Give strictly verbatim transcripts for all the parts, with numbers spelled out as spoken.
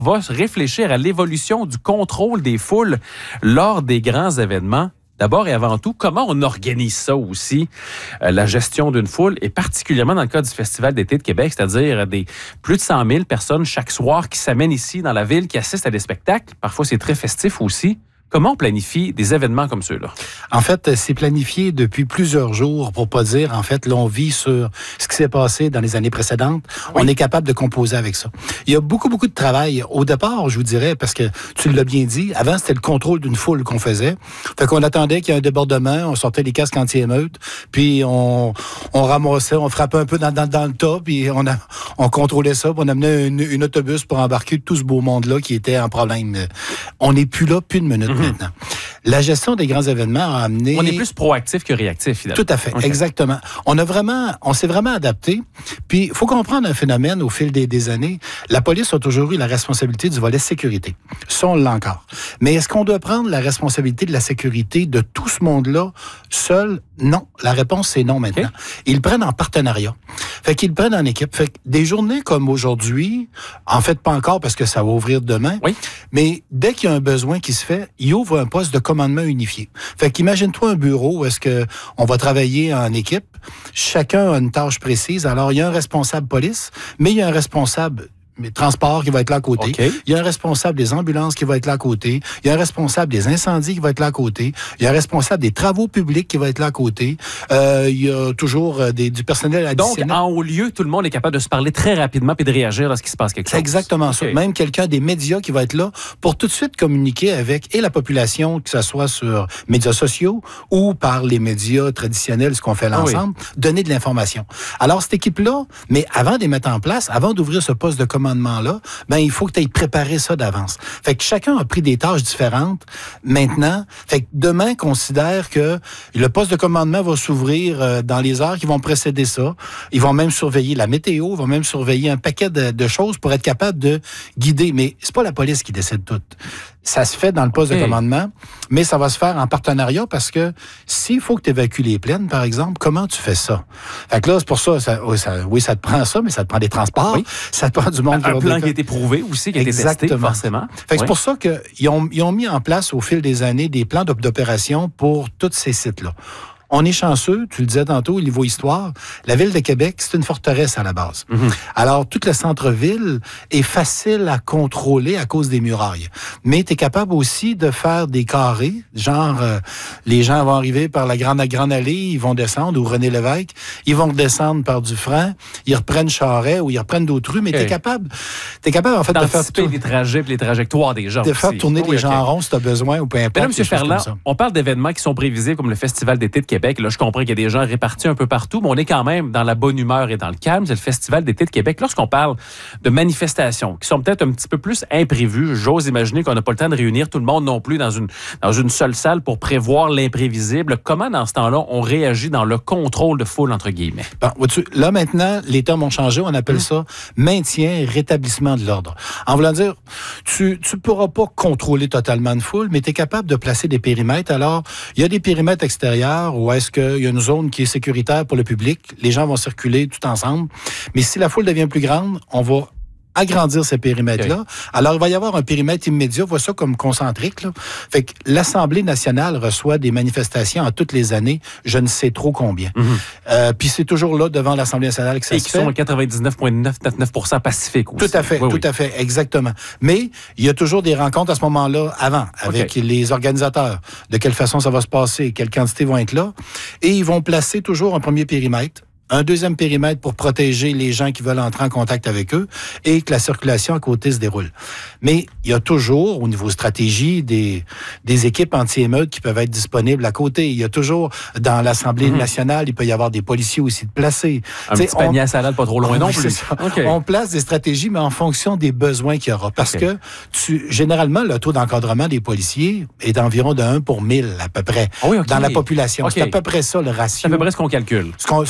va réfléchir à l'évolution du contrôle des foules lors des grands événements. D'abord et avant tout, comment on organise ça aussi, euh, la gestion d'une foule, et particulièrement dans le cas du Festival d'été de Québec, c'est-à-dire des plus de cent mille personnes chaque soir qui s'amènent ici dans la ville, qui assistent à des spectacles. Parfois, c'est très festif aussi. Comment on planifie des événements comme ceux-là? En fait, c'est planifié depuis plusieurs jours, pour pas dire, en fait, l'on vit sur ce qui s'est passé dans les années précédentes. Oui. On est capable de composer avec ça. Il y a beaucoup, beaucoup de travail. Au départ, je vous dirais, parce que tu l'as bien dit, avant, c'était le contrôle d'une foule qu'on faisait. Fait qu'on attendait qu'il y ait un débordement, on sortait les casques anti-émeute, puis on, on ramassait, on frappait un peu dans, dans, dans le tas, puis on, a, on contrôlait ça, puis on amenait une, une autobus pour embarquer tout ce beau monde-là qui était en problème. On n'est plus là, plus de minutes. Mm-hmm. Maintenant. La gestion des grands événements a amené... On est plus proactif que réactif, finalement. Tout à fait, okay. Exactement. On a vraiment, on s'est vraiment adapté. Puis, il faut comprendre un phénomène au fil des, des années. La police a toujours eu la responsabilité du volet sécurité. Ça, on l'a encore. Mais est-ce qu'on doit prendre la responsabilité de la sécurité de tout ce monde-là seul? Non. La réponse, c'est non maintenant. Okay. Ils le prennent en partenariat. Fait qu'ils le prennent en équipe. Fait que des journées comme aujourd'hui, en fait, pas encore parce que ça va ouvrir demain, oui. Mais dès qu'il y a un besoin qui se fait, il ouvre un poste de commandement unifié. Fait qu'imagine-toi un bureau où est-ce que on va travailler en équipe. Chacun a une tâche précise. Alors, il y a un responsable police, mais il y a un responsable transport qui va être là à côté. Okay. Il y a un responsable des ambulances qui va être là à côté. Il y a un responsable des incendies qui va être là à côté. Il y a un responsable des travaux publics qui va être là à côté. Euh, il y a toujours des, du personnel additionnel. Donc, en haut lieu, tout le monde est capable de se parler très rapidement et de réagir lorsqu'il se passe quelque chose. C'est exactement okay. ça. Même quelqu'un des médias qui va être là pour tout de suite communiquer avec et la population, que ce soit sur médias sociaux ou par les médias traditionnels, ce qu'on fait là ensemble, oui. donner de l'information. Alors, cette équipe-là, mais avant de les mettre en place, avant d'ouvrir ce poste de commandement là, ben il faut que tu aies préparé ça d'avance. Fait que chacun a pris des tâches différentes maintenant. Fait que demain, considère que le poste de commandement va s'ouvrir euh, dans les heures qui vont précéder ça. Ils vont même surveiller la météo, ils vont même surveiller un paquet de, de choses pour être capable de guider. Mais c'est pas la police qui décide tout. Ça se fait dans le poste okay. de commandement, mais ça va se faire en partenariat parce que s'il faut que tu évacues les plaines, par exemple, comment tu fais ça? Fait que là, c'est pour ça, ça, oui, ça, oui, ça te prend ça, mais ça te prend des transports, oui. ça te prend du monde. Un, un plan qui a été prouvé aussi, qui a été testé, forcément. Fait que oui. c'est pour ça qu'ils ont, ils ont mis en place au fil des années des plans d'opération pour tous ces sites-là. On est chanceux, tu le disais tantôt, au niveau histoire, la ville de Québec, c'est une forteresse à la base. Mm-hmm. Alors, tout le centre-ville est facile à contrôler à cause des murailles. Mais tu es capable aussi de faire des carrés, genre, euh, les gens vont arriver par la grande, grande allée, ils vont descendre, ou René Lévesque, ils vont descendre par Dufresne, ils reprennent Charest, ou ils reprennent d'autres rues, mais okay. tu es capable, t'es capable, en fait, de faire tourner les trajets et les trajectoires des gens. De faire tourner oh, les okay. gens en rond si tu as besoin, ou peu importe. Mais là, M. Ferland, on parle d'événements qui sont prévisibles, comme le Festival d'été de Québec. Là, je comprends qu'il y a des gens répartis un peu partout, mais on est quand même dans la bonne humeur et dans le calme. C'est le Festival d'été de Québec. Lorsqu'on parle de manifestations qui sont peut-être un petit peu plus imprévues, j'ose imaginer qu'on n'a pas le temps de réunir tout le monde non plus dans une, dans une seule salle pour prévoir l'imprévisible. Comment, dans ce temps-là, on réagit dans le contrôle de foule, entre guillemets? Bon, vois-tu, là, maintenant, les termes ont changé. On appelle mmh. ça maintien et rétablissement de l'ordre. En voulant dire, tu ne pourras pas contrôler totalement une foule, mais tu es capable de placer des périmètres. Alors, il y a des périmètres extérieurs où est-ce que il y a une zone qui est sécuritaire pour le public. Les gens vont circuler tout ensemble. Mais si la foule devient plus grande, on va agrandir ces périmètres-là. Okay. Alors, il va y avoir un périmètre immédiat, on voit ça comme concentrique. Là. Fait que l'Assemblée nationale reçoit des manifestations à toutes les années, je ne sais trop combien. Mm-hmm. Euh, puis c'est toujours là, devant l'Assemblée nationale, que ça Et se qui fait. sont à quatre-vingt-dix-neuf virgule quatre-vingt-dix-neuf pour cent pacifiques aussi. Tout à fait, oui, tout oui. à fait, exactement. Mais il y a toujours des rencontres à ce moment-là, avant, avec okay. les organisateurs, de quelle façon ça va se passer, quelles quantités vont être là. Et ils vont placer toujours un premier périmètre, un deuxième périmètre pour protéger les gens qui veulent entrer en contact avec eux et que la circulation à côté se déroule. Mais il y a toujours, au niveau stratégie, des, des équipes anti-émeutes qui peuvent être disponibles à côté. Il y a toujours, dans l'Assemblée mm-hmm. nationale, il peut y avoir des policiers aussi de placés. Un T'sais, petit panier on, à salade pas trop loin non plus. Okay. On place des stratégies, mais en fonction des besoins qu'il y aura. Parce okay. que, tu, généralement, le taux d'encadrement des policiers est d'environ de un pour mille, à peu près, oh oui, okay. dans la population. Okay. C'est à peu près ça, le ratio. C'est à peu près ce qu'on calcule. Ce qu'on, ce qu'on calcule.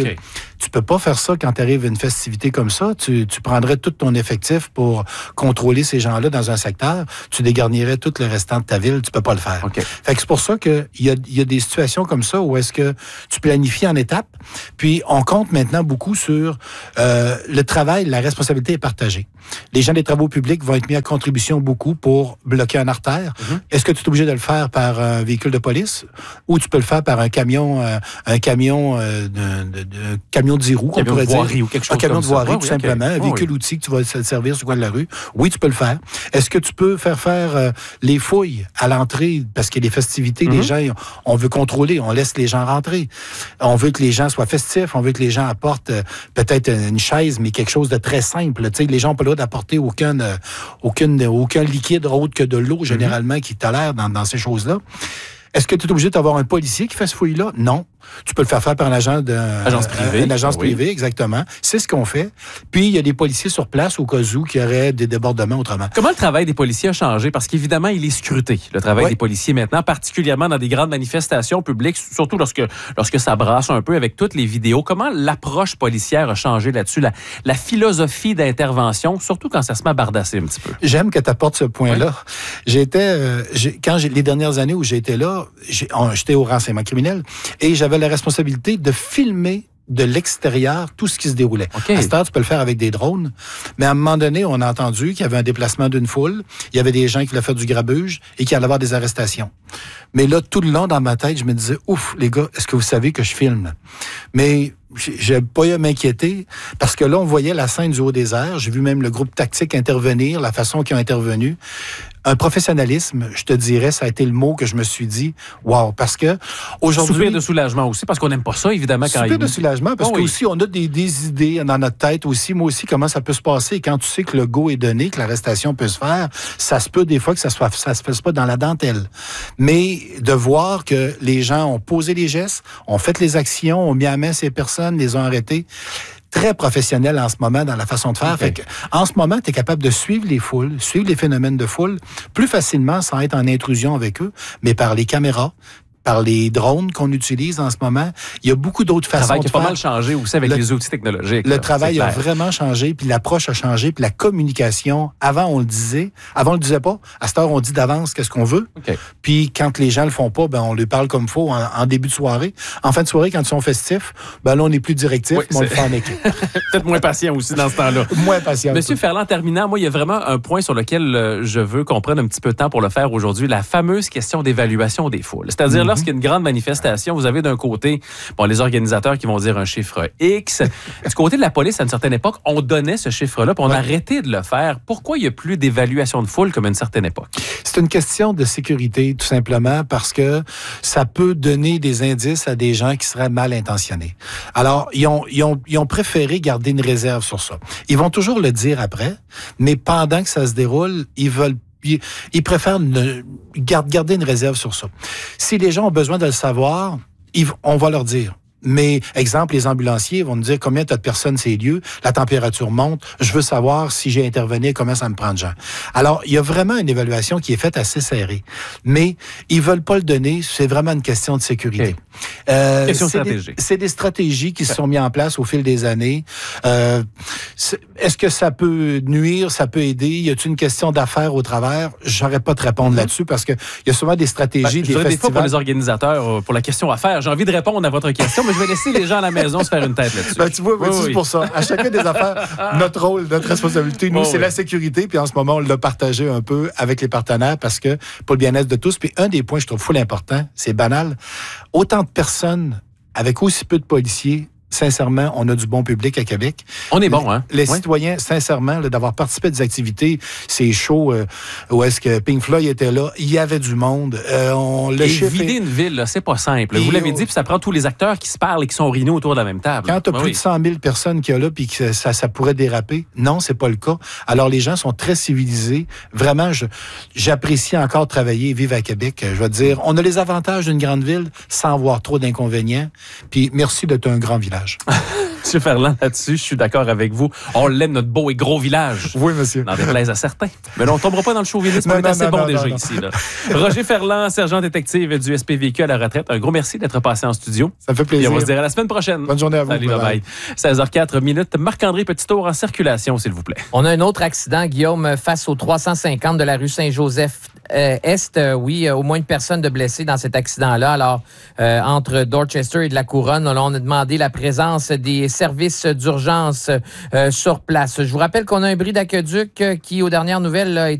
Okay. Tu peux pas faire ça quand tu arrives à une festivité comme ça. Tu, tu prendrais tout ton effectif pour contrôler ces gens-là dans un secteur. Tu dégarnirais tout le restant de ta ville. Tu peux pas le faire. Okay. Fait que c'est pour ça qu'il y a, il y a des situations comme ça où est-ce que tu planifies en étapes. Puis, on compte maintenant beaucoup sur euh, le travail, la responsabilité est partagée. Les gens des travaux publics vont être mis à contribution beaucoup pour bloquer une artère. Mm-hmm. Est-ce que tu es obligé de le faire par un véhicule de police ou tu peux le faire par un camion, euh, un camion euh, de, de, de camion de dix roues, qu'on pourrait dire. Ou quelque chose un camion comme de voirie, ça. tout oui, simplement. Okay. Un véhicule oui. outil que tu vas te servir sur le coin de la rue. Oui, tu peux le faire. Est-ce que tu peux faire faire euh, les fouilles à l'entrée parce qu'il y a des festivités, mm-hmm. les gens, on veut contrôler, on laisse les gens rentrer. On veut que les gens soient festifs, on veut que les gens apportent euh, peut-être une chaise, mais quelque chose de très simple. Tu sais, les gens n'ont pas le droit d'apporter aucun, euh, aucun, aucun liquide autre que de l'eau, généralement, mm-hmm. qui tolère dans, dans ces choses-là. Est-ce que tu es obligé d'avoir un policier qui fait ce fouille-là? Non. Tu peux le faire faire par un agent de, agence privée. Une agence oui. privée, exactement. C'est ce qu'on fait. Puis, il y a des policiers sur place au cas où qu'il y aurait des débordements autrement. Comment le travail des policiers a changé? Parce qu'évidemment, il est scruté, le travail oui. des policiers maintenant, particulièrement dans des grandes manifestations publiques, surtout lorsque, lorsque ça brasse un peu avec toutes les vidéos. Comment l'approche policière a changé là-dessus? La, la philosophie d'intervention, surtout quand ça se met à bardasser un petit peu. J'aime que tu apportes ce point-là. Oui. J'étais, euh, j'ai, quand j'ai, les dernières années où j'étais là, j'ai, on, j'étais au renseignement criminel et j'avais la responsabilité de filmer de l'extérieur tout ce qui se déroulait. Okay. À cette heure, tu peux le faire avec des drones, mais à un moment donné, on a entendu qu'il y avait un déplacement d'une foule, il y avait des gens qui voulaient faire du grabuge et qu'il allait y avoir des arrestations. Mais là, tout le long, dans ma tête, je me disais, ouf, les gars, est-ce que vous savez que je filme? Mais j'ai pas eu à m'inquiéter parce que là, on voyait la scène du haut des airs. J'ai vu même le groupe tactique intervenir, la façon qu'ils ont intervenu. Un professionnalisme, je te dirais, ça a été le mot que je me suis dit, wow, parce que aujourd'hui... Soupir de soulagement aussi, parce qu'on n'aime pas ça, évidemment. Quand Soupir il... de soulagement, parce oh, qu'aussi, oui. on a des, des idées dans notre tête aussi. Moi aussi, comment ça peut se passer. Quand tu sais que le go est donné, que l'arrestation peut se faire, ça se peut des fois que ça soit, ça se fasse pas dans la dentelle. Mais de voir que les gens ont posé les gestes, ont fait les actions, ont mis à main ces personnes, les ont arrêtés, très professionnel en ce moment dans la façon de faire. Okay. Fait que, en ce moment, tu es capable de suivre les foules, suivre les phénomènes de foule plus facilement sans être en intrusion avec eux, mais par les caméras, par les drones qu'on utilise en ce moment. Il y a beaucoup d'autres façons de faire. Le travail qui a pas mal changé aussi avec le, les outils technologiques. Le là, travail a vraiment changé, puis l'approche a changé, puis la communication, avant on le disait, avant on le disait pas, à cette heure on dit d'avance qu'est-ce qu'on veut, okay. Puis quand les gens le font pas, ben on lui parle comme il faut en, en début de soirée. En fin de soirée, quand ils sont festifs, ben là on est plus directif, oui, mais on le fait en équipe. Peut-être moins patient aussi dans ce temps-là. Moins patient. Monsieur Ferland, en terminant, moi il y a vraiment un point sur lequel euh, je veux qu'on prenne un petit peu de temps pour le faire aujourd'hui, la fameuse question d'évaluation des foules. C'est-à-dire mm-hmm. lorsqu'il y a une grande manifestation, vous avez d'un côté bon, les organisateurs qui vont dire un chiffre X. Du côté de la police, à une certaine époque, on donnait ce chiffre-là, puis on ouais. a arrêté de le faire. Pourquoi il n'y a plus d'évaluation de foule comme à une certaine époque? C'est une question de sécurité, tout simplement, parce que ça peut donner des indices à des gens qui seraient mal intentionnés. Alors, ils ont, ils ont, ils ont préféré garder une réserve sur ça. Ils vont toujours le dire après, mais pendant que ça se déroule, ils veulent Ils, ils préfèrent ne, garder une réserve sur ça. Si les gens ont besoin de le savoir, ils, on va leur dire. Mais, exemple, les ambulanciers vont nous dire combien tu as de personnes ces lieux, la température monte, je veux savoir si j'ai intervenu, combien ça me prend de gens. Alors, il y a vraiment une évaluation qui est faite assez serrée. Mais ils veulent pas le donner, c'est vraiment une question de sécurité. Okay. Euh, question c'est stratégique. Des, c'est des stratégies qui se sont mises en place au fil des années. Euh, est-ce que ça peut nuire, ça peut aider? Y a-t-il une question d'affaires au travers? J'aurais pas de répondre mm-hmm. là-dessus parce que il y a souvent des stratégies, ben, des festivals. Des fois, pour les organisateurs, pour la question affaires, j'ai envie de répondre à votre question, mais je vais laisser les gens à la maison se faire une tête là-dessus. Ben, tu vois, oui, c'est oui. pour ça. À chacun des affaires, notre rôle, notre responsabilité, nous, oh, c'est oui. la sécurité. Puis en ce moment, on l'a partagé un peu avec les partenaires parce que pour le bien-être de tous. Puis un des points, je trouve full important, c'est banal. Autant de personnes avec aussi peu de policiers, sincèrement, on a du bon public à Québec. On est bon, hein? Les ouais. citoyens, sincèrement, là, d'avoir participé à des activités, c'est chaud, euh, où est-ce que Pink Floyd était là, il y avait du monde. Euh, on, le et est... vider une ville, là, c'est pas simple. Et Vous l'avez on... dit, puis ça prend tous les acteurs qui se parlent et qui sont réunis autour de la même table. Quand tu as ben plus oui. de cent mille personnes qu'il y a là, puis que ça, ça pourrait déraper, non, c'est pas le cas. Alors, les gens sont très civilisés. Vraiment, je, j'apprécie encore travailler et vivre à Québec. Je veux dire, on a les avantages d'une grande ville sans avoir trop d'inconvénients. Puis merci d'être un grand village. village. Monsieur Ferland, là-dessus, je suis d'accord avec vous. On l'aime, notre beau et gros village. Oui, monsieur. Dans des plaies à certains. Mais là, on ne tombera pas dans le chauvinisme. Non, on est non, assez non, bon non, déjà non, ici. Là. Roger Ferland, sergent détective du S P V Q à la retraite. Un gros merci d'être passé en studio. Ça me fait plaisir. Et on va se dire à la semaine prochaine. Bonne journée à vous. Salut, bye bye. seize heures quatre minutes. Marc-André, petit tour en circulation, s'il vous plaît. On a un autre accident, Guillaume, face au trois cent cinquante de la rue Saint-Joseph. Euh, Est, euh, oui, euh, au moins une personne de blessée dans cet accident-là. Alors, euh, entre Dorchester et de la Couronne, là, on a demandé la présence des services d'urgence euh, sur place. Je vous rappelle qu'on a un bris d'aqueduc euh, qui, aux dernières nouvelles, a été